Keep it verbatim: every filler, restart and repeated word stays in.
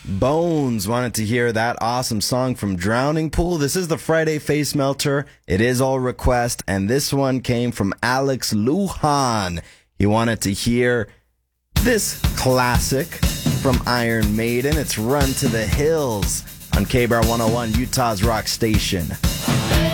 Bones wanted to hear that awesome song from Drowning Pool. This is the Friday Face Melter. It is all request, and this one came from Alex Lujan. He wanted to hear this classic from Iron Maiden. It's Run to the Hills on K B R one oh one, Utah's rock station.